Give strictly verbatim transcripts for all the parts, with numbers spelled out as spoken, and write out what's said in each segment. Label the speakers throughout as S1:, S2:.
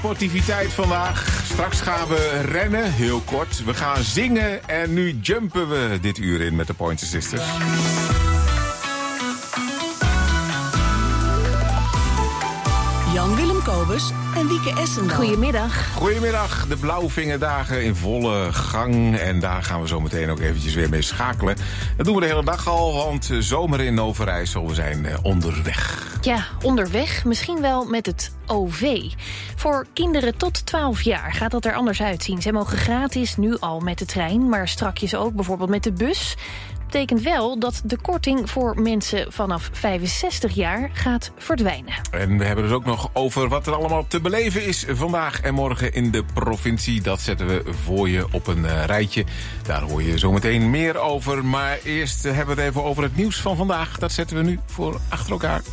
S1: Sportiviteit vandaag. Straks gaan we rennen, heel kort. We gaan zingen en nu jumpen we dit uur in met de Pointer Sisters.
S2: Jan-Willem Kobus en Wieke Essendaal.
S3: Goedemiddag.
S1: Goedemiddag, de Blauwvingerdagen in volle gang. En daar gaan we zo meteen ook eventjes weer mee schakelen. Dat doen we de hele dag al, want zomer in Overijssel, we zijn onderweg.
S3: Ja, onderweg, misschien wel met het O V. Voor kinderen tot twaalf jaar gaat dat er anders uitzien. Zij mogen gratis nu al met de trein, maar strakjes ook bijvoorbeeld met de bus. Dat betekent wel dat de korting voor mensen vanaf vijfenzestig jaar gaat verdwijnen.
S1: En we hebben het ook nog over wat er allemaal te beleven is vandaag en morgen in de provincie. Dat zetten we voor je op een uh, rijtje. Daar hoor je zometeen meer over. Maar eerst uh, hebben we het even over het nieuws van vandaag. Dat zetten we nu voor achter elkaar.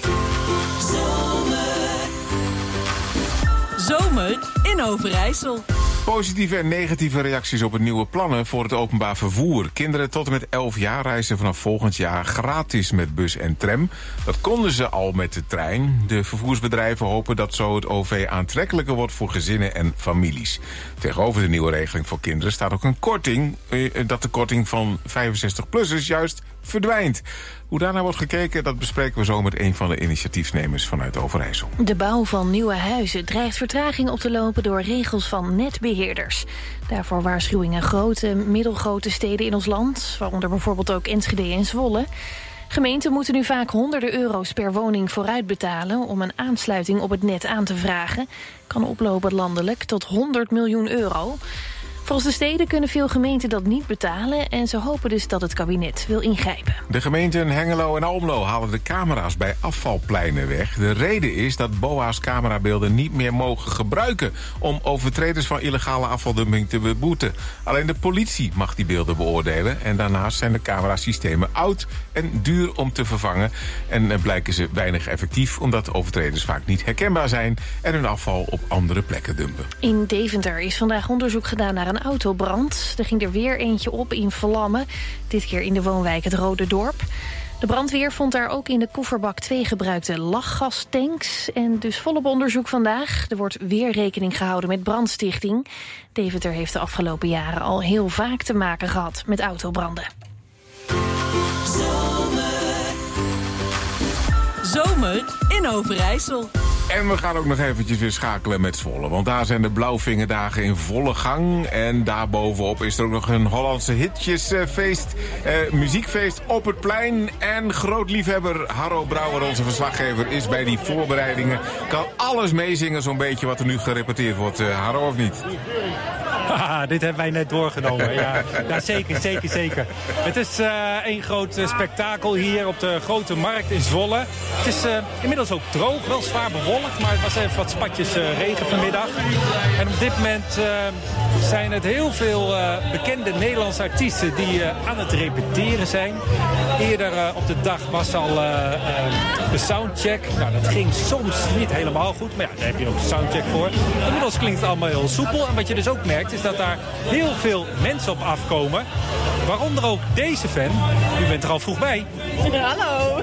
S2: Zomer in Overijssel.
S1: Positieve en negatieve reacties op het nieuwe plannen voor het openbaar vervoer. Kinderen tot en met elf jaar reizen vanaf volgend jaar gratis met bus en tram. Dat konden ze al met de trein. De vervoersbedrijven hopen dat zo het O V aantrekkelijker wordt voor gezinnen en families. Tegenover de nieuwe regeling voor kinderen staat ook een korting. Dat de korting van vijfenzestig-plussers juist verdwijnt. Hoe daarnaar wordt gekeken, dat bespreken we zo met een van de initiatiefnemers vanuit Overijssel.
S3: De bouw van nieuwe huizen dreigt vertraging op te lopen door regels van netbeheerders. Daarvoor waarschuwingen grote, middelgrote steden in ons land, waaronder bijvoorbeeld ook Enschede en Zwolle. Gemeenten moeten nu vaak honderden euro's per woning vooruit betalen om een aansluiting op het net aan te vragen. Kan oplopen landelijk tot honderd miljoen euro. Volgens de steden kunnen veel gemeenten dat niet betalen en ze hopen dus dat het kabinet wil ingrijpen.
S1: De gemeenten Hengelo en Almelo halen de camera's bij afvalpleinen weg. De reden is dat B O A's camerabeelden niet meer mogen gebruiken om overtreders van illegale afvaldumping te beboeten. Alleen de politie mag die beelden beoordelen en daarnaast zijn de camerasystemen oud en duur om te vervangen. En blijken ze weinig effectief omdat overtreders vaak niet herkenbaar zijn en hun afval op andere plekken dumpen.
S3: In Deventer is vandaag onderzoek gedaan naar een autobrand. Er ging er weer eentje op in vlammen. Dit keer in de woonwijk het Rode Dorp. De brandweer vond daar ook in de kofferbak twee gebruikte lachgastanks. En dus volop onderzoek vandaag. Er wordt weer rekening gehouden met brandstichting. Deventer heeft de afgelopen jaren al heel vaak te maken gehad met autobranden.
S2: Zomer. Zomer in Overijssel.
S1: En we gaan ook nog eventjes weer schakelen met Zwolle. Want daar zijn de Blauwvingerdagen in volle gang. En daarbovenop is er ook nog een Hollandse hitjesfeest. Uh, muziekfeest op het plein. En groot liefhebber Harro Brouwer, onze verslaggever, is bij die voorbereidingen. Kan alles meezingen zo'n beetje wat er nu gerepeteerd wordt. Uh, Harro, of niet?
S4: Haha, dit hebben wij net doorgenomen. Ja, ja zeker, zeker, zeker. Het is uh, één groot uh, spektakel hier op de Grote Markt in Zwolle. Het is uh, inmiddels ook droog, wel zwaar bewolkt, maar het was even wat spatjes uh, regen vanmiddag. En op dit moment uh, zijn het heel veel uh, bekende Nederlandse artiesten die uh, aan het repeteren zijn. Eerder uh, op de dag was al uh, uh, de soundcheck. Nou, dat ging soms niet helemaal goed, maar ja, daar heb je ook de soundcheck voor. Inmiddels klinkt het allemaal heel soepel. En wat je dus ook merkt, is dat daar heel veel mensen op afkomen. Waaronder ook deze fan. U bent er al vroeg bij.
S5: Hallo.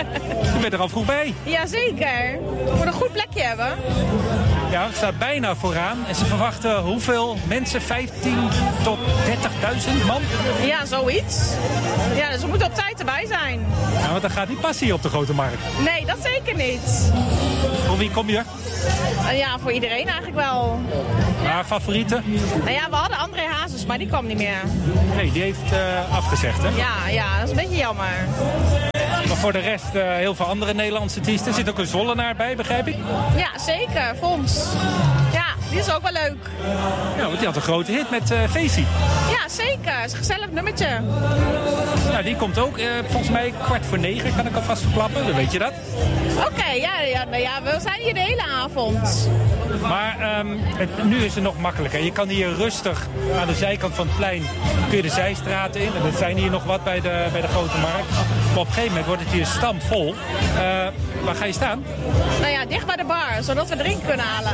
S4: U bent er al vroeg bij.
S5: Jazeker. We moeten een goed plekje hebben.
S4: Ja, het staat bijna vooraan. En ze verwachten hoeveel mensen? vijftien tot dertigduizend man?
S5: Ja, zoiets. Ja, dus we moeten op tijd erbij zijn.
S4: Ja, want dat gaat niet passen hier op de Grote Markt.
S5: Nee, dat zeker niet.
S4: Voor wie kom je?
S5: Uh, ja, voor iedereen eigenlijk wel.
S4: Maar favorieten?
S5: Nou ja, we hadden André Hazes, maar die kwam niet meer.
S4: Nee, die heeft uh, afgezegd, hè?
S5: Ja, ja, dat is een beetje jammer.
S4: Maar voor de rest uh, heel veel andere Nederlandse artiesten. Er zit ook een Zwollenaar bij, begrijp ik?
S5: Ja, zeker. Fons. Ja, die is ook wel leuk.
S4: Ja, want die had een grote hit met uh, Facey.
S5: Ja, zeker. Het is een gezellig nummertje.
S4: Nou, die komt ook uh, volgens mij kwart voor negen, kan ik alvast verklappen. Dan weet je dat.
S5: Oké, okay, ja, ja, nou ja, we zijn hier de hele avond.
S4: Maar um, het, nu is het nog makkelijker. Je kan hier rustig aan de zijkant van het plein, kun je de zijstraten in. En dat zijn hier nog wat bij de, bij de Grote Markt. Maar op een gegeven moment wordt het hier stamvol. Uh, waar ga je staan?
S5: Nou ja, dicht bij de bar, zodat we drinken kunnen halen.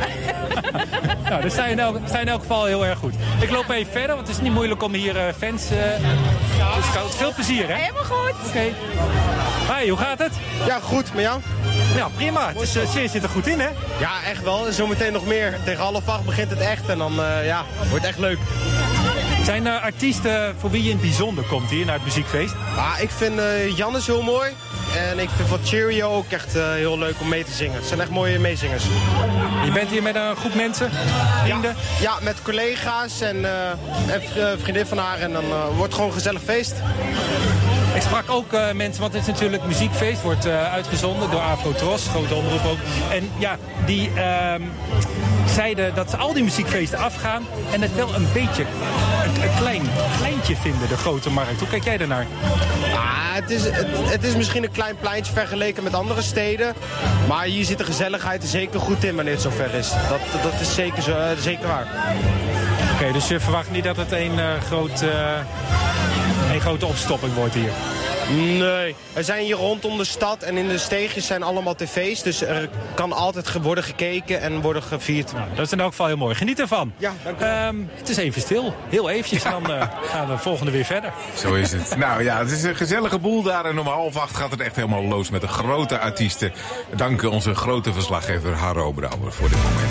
S4: Nou, dat sta je, in elk, sta je in elk geval heel erg goed. Ik loop even verder, want het is niet moeilijk om hier uh, fans... Uh, dus veel plezier, hè?
S5: Helemaal goed.
S4: Oké. Okay. Hi, hoe gaat het?
S6: Ja, goed. Met jou?
S4: Ja, prima. Het is, de sfeer zit er goed in, hè?
S6: Ja, echt wel. Zometeen nog meer. Tegen half acht begint het echt en dan uh, ja, wordt het echt leuk.
S4: Zijn er artiesten voor wie je in het bijzonder komt hier naar het muziekfeest?
S6: Ah, ik vind uh, Jannes heel mooi. En ik vind van Cheerio ook echt uh, heel leuk om mee te zingen. Het zijn echt mooie meezingers.
S4: Je bent hier met een groep mensen, vrienden?
S6: Ja, ja met collega's en, uh, en uh, vriendin van haar. En dan uh, wordt het gewoon een gezellig feest.
S4: Ik sprak ook uh, mensen, want het is natuurlijk muziekfeest. Wordt uh, uitgezonden door Afro-Tros, grote omroep ook. En ja, die uh, zeiden dat ze al die muziekfeesten afgaan. En het wel een beetje een, een klein, kleintje vinden, de grote markt. Hoe kijk jij daarnaar?
S6: Ah, het, is, het, het is misschien een klein pleintje vergeleken met andere steden. Maar hier zit de gezelligheid er zeker goed in wanneer het zover is. Dat, dat is zeker, zo, uh, zeker waar.
S4: Oké, okay, dus je verwacht niet dat het een, uh, groot, uh, een grote opstopping wordt hier?
S6: Nee, er zijn hier rondom de stad en in de steegjes zijn allemaal tv's. Dus er kan altijd worden gekeken en worden gevierd.
S4: Nou, dat is in elk geval heel mooi. Geniet ervan.
S6: Ja, dank u wel.
S4: Um, het is even stil. Heel eventjes. En dan uh, gaan we volgende weer verder.
S1: Zo is het. Nou ja, het is een gezellige boel daar. En om half acht gaat het echt helemaal los met de grote artiesten. Dank onze grote verslaggever Harro Brouwer voor dit moment.